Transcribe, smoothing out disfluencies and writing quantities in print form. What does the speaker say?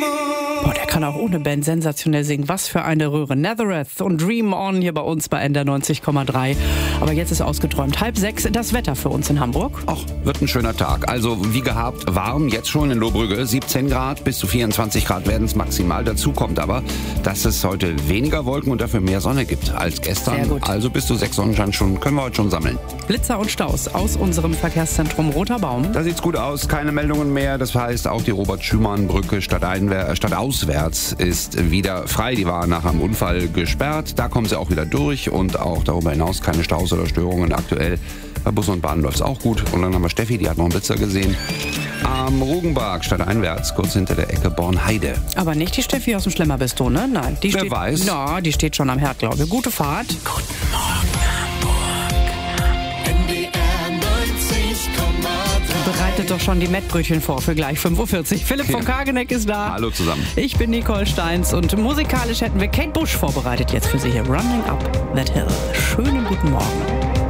Boah, der kann auch ohne Band sensationell singen. Was für eine Röhre. Nazareth und Dream On hier bei uns bei NDR 90,3. Aber jetzt ist ausgeträumt. 5:30 das Wetter für uns in Hamburg. Ach, wird ein schöner Tag. Also wie gehabt, warm, jetzt schon in Lohbrügge. 17 Grad bis zu 24 Grad werden es maximal. Dazu kommt aber, dass es heute weniger Wolken und dafür mehr Sonne gibt als gestern. Sehr gut. Also bis zu 6 Sonnenscheinstunden können wir heute schon sammeln. Blitzer und Staus aus unserem Verkehrszentrum Roter Baum. Da sieht's gut aus, keine Meldungen mehr. Das heißt, auch die Robert-Schümann-Brücke stadtauswärts ist wieder frei. Die war nach einem Unfall gesperrt. Da kommen sie auch wieder durch und auch darüber hinaus keine Staus oder Störungen aktuell. Bei Bus und Bahn läuft's auch gut. Und dann haben wir Steffi, die hat noch einen Blitzer gesehen. Am Rugenberg, stadteinwärts, kurz hinter der Ecke Bornheide. Aber nicht die Steffi aus dem Schlemmer-Bistro, ne? Nein. Die Wer steht, weiß. Ja, die steht schon am Herd, glaube ich. Gute Fahrt. Guten Morgen, Hamburg. NDR 90,3. Bereitet doch schon die Mettbrötchen vor für gleich 5:40 Uhr. Philipp von Kageneck ist da. Hallo zusammen. Ich bin Nicole Steins und musikalisch hätten wir Kate Bush vorbereitet jetzt für Sie hier. Running Up That Hill. Schönen guten Morgen.